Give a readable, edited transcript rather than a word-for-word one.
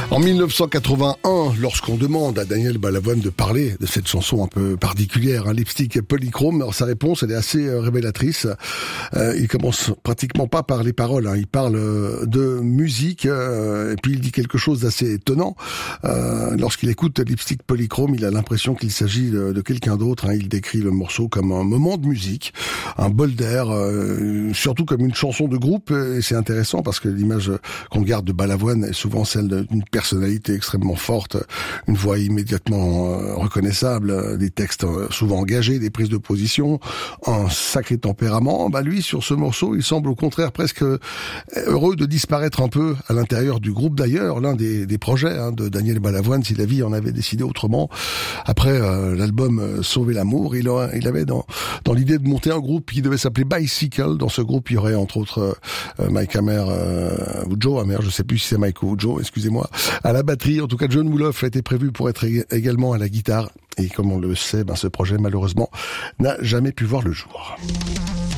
En 1981, lorsqu'on demande à Daniel Balavoine de parler de cette chanson un peu particulière, Lipstick Polychrome, alors sa réponse elle est assez révélatrice. Il commence pratiquement pas par les paroles, il parle de musique et puis il dit quelque chose d'assez étonnant. Lorsqu'il écoute Lipstick Polychrome, il a l'impression qu'il s'agit de quelqu'un d'autre. Il décrit le morceau comme un moment de musique, un bol d'air, surtout comme une chanson de groupe. Et c'est intéressant parce que l'image qu'on garde de Balavoine est souvent celle d'une personnalité extrêmement forte, une voix immédiatement reconnaissable, des textes souvent engagés, des prises de position, un sacré tempérament. Lui, sur ce morceau, il semble au contraire presque heureux de disparaître un peu à l'intérieur du groupe. D'ailleurs, l'un des projets de Daniel Balavoine, si la vie en avait décidé autrement, après l'album Sauver l'amour, il avait dans l'idée de monter un groupe qui devait s'appeler Bicycle. Dans ce groupe, il y aurait entre autres Mike Hammer, ou Joe Hammer, je sais plus si c'est Mike ou Joe, excusez-moi, à la batterie. En tout cas, John Wolof était prévu pour être également à la guitare. Et comme on le sait, ce projet, malheureusement, n'a jamais pu voir le jour.